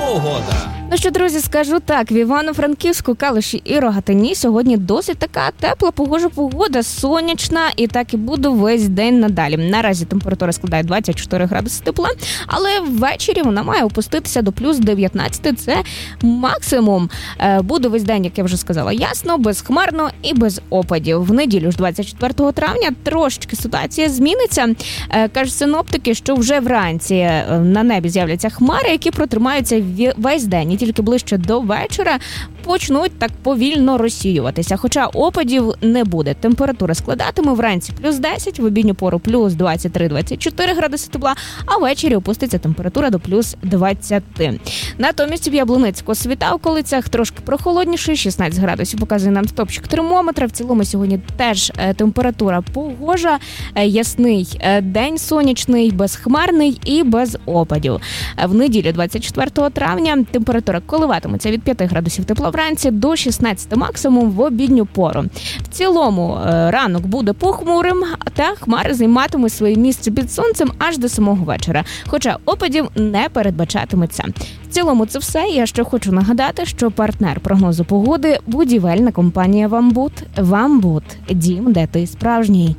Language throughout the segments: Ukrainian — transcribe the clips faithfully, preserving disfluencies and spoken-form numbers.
погода. Ну що, друзі, скажу так, в Івано-Франківську, Калуші і Рогатині сьогодні досить така тепла, погожа погода, сонячна, і так і буде весь день надалі. Наразі температура складає двадцять чотири градуси тепла, але ввечері вона має опуститися до плюс дев'ятнадцять, це максимум. Буде весь день, як я вже сказала, ясно, безхмарно і без опадів. В неділю ж двадцять четвертого травня трошечки ситуація зміниться. Кажуть синоптики, що вже вранці на небі з'являться хмари, які протримаються весь день. Тільки ближче до вечора почнуть так повільно розсіюватися. Хоча опадів не буде. Температура складатиме вранці плюс десять, в обідню пору плюс двадцять три - двадцять чотири градуси тепла, а ввечері опуститься температура до плюс двадцять. Натомість в Яблуницько-Світа околицях трошки прохолодніше, шістнадцять градусів показує нам стопчик термометра. В цілому сьогодні теж температура погожа, ясний день сонячний, безхмарний і без опадів. В неділю двадцять четвертого травня температура коливатиметься від п'яти градусів тепла вранці до шістнадцяти максимум в обідню пору. В цілому ранок буде похмурим, та хмари займатимуть своє місце під сонцем аж до самого вечора. Хоча опадів не передбачатиметься. В цілому це все. Я ще хочу нагадати, що партнер прогнозу погоди – будівельна компанія «Вамбут». «Вамбут» – дім, де ти справжній.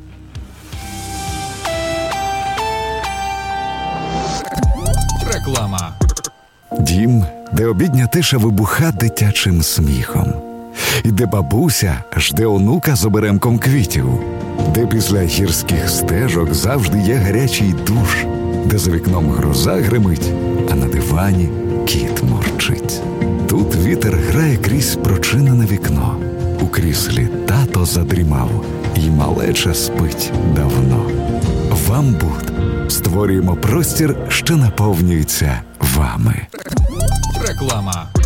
Реклама. Дім, де обідня тиша вибуха дитячим сміхом. І де бабуся жде онука з оберемком квітів. Де після гірських стежок завжди є гарячий душ. Де за вікном гроза гримить, а на дивані кіт мурчить. Тут вітер грає крізь прочинене вікно. У кріслі тато задрімав, і малеча спить давно. «Вамбут» створюємо простір, що наповнюється вами. Реклама.